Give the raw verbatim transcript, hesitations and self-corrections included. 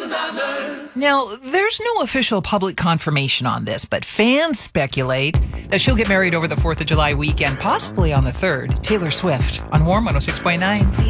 Now, there's no official public confirmation on this, but fans speculate that she'll get married over the fourth of July weekend, possibly on the third. Taylor Swift on Warm one oh six point nine.